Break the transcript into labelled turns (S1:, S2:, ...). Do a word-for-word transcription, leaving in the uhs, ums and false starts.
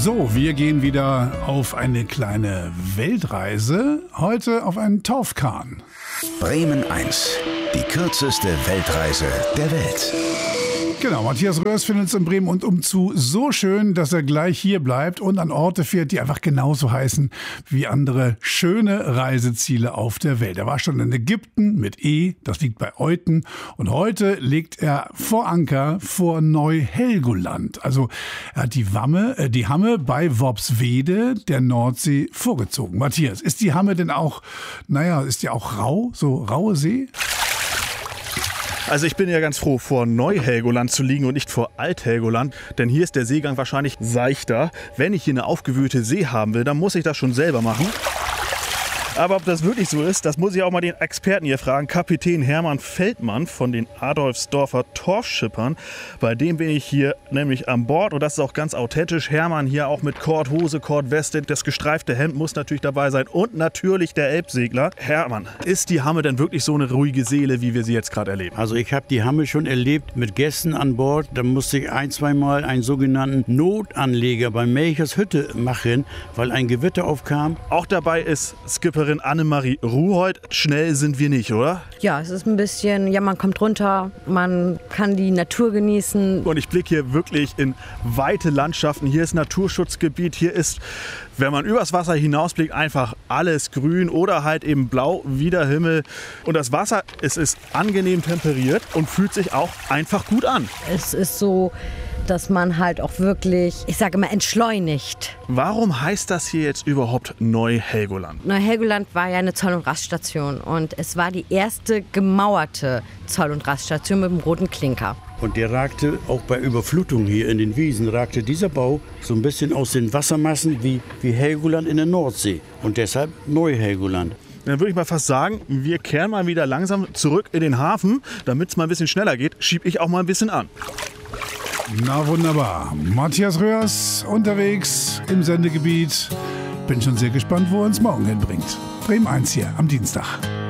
S1: So, wir gehen wieder auf eine kleine Weltreise. Heute auf einen Torfkahn.
S2: Bremen eins, die kürzeste Weltreise der Welt.
S1: Genau, Matthias Röhrs findet es in Bremen und umzu so schön, dass er gleich hier bleibt und an Orte fährt, die einfach genauso heißen wie andere schöne Reiseziele auf der Welt. Er war schon in Ägypten mit E, das liegt bei Euten. Und heute legt er vor Anker vor Neu-Helgoland. Also er hat die Wamme, äh, die Hamme bei Worpswede der Nordsee vorgezogen. Matthias, ist die Hamme denn auch, naja, ist die auch rau, so raue See?
S3: Also ich bin ja ganz froh, vor Neu-Helgoland zu liegen und nicht vor Alt-Helgoland, denn hier ist der Seegang wahrscheinlich seichter. Wenn ich hier eine aufgewühlte See haben will, dann muss ich das schon selber machen. Aber ob das wirklich so ist, das muss ich auch mal den Experten hier fragen. Kapitän Hermann Feldmann von den Adolfsdorfer Torfschippern. Bei dem bin ich hier nämlich an Bord und das ist auch ganz authentisch. Hermann hier auch mit Korthose, Kordweste. Das gestreifte Hemd muss natürlich dabei sein und natürlich der Elbsegler. Hermann, ist die Hamme denn wirklich so eine ruhige Seele, wie wir sie jetzt gerade erleben?
S4: Also ich habe die Hamme schon erlebt mit Gästen an Bord. Da musste ich ein, zweimal einen sogenannten Notanleger bei Melchers Hütte machen, weil ein Gewitter aufkam.
S3: Auch dabei ist Skipperin Annemarie Ruholt. Schnell sind wir nicht, oder?
S5: Ja, es ist ein bisschen, ja, man kommt runter, man kann die Natur genießen.
S3: Und ich blicke hier wirklich in weite Landschaften. Hier ist Naturschutzgebiet, hier ist, wenn man übers Wasser hinausblickt, einfach alles grün oder halt eben blau wie der Himmel. Und das Wasser, es ist angenehm temperiert und fühlt sich auch einfach gut an.
S5: Es ist so, dass man halt auch wirklich, ich sage immer, entschleunigt.
S3: Warum heißt das hier jetzt überhaupt Neu-Helgoland?
S5: Neu-Helgoland war ja eine Zoll- und Raststation und es war die erste gemauerte Zoll- und Raststation mit dem roten Klinker.
S4: Und der ragte auch bei Überflutung hier in den Wiesen, ragte dieser Bau so ein bisschen aus den Wassermassen wie, wie Helgoland in der Nordsee. Und deshalb Neu-Helgoland.
S3: Dann würde ich mal fast sagen, wir kehren mal wieder langsam zurück in den Hafen. Damit es mal ein bisschen schneller geht, schiebe ich auch mal ein bisschen an.
S1: Na wunderbar. Matthias Röhrs unterwegs im Sendegebiet. Bin schon sehr gespannt, wo er uns morgen hinbringt. Bremen eins hier am Dienstag.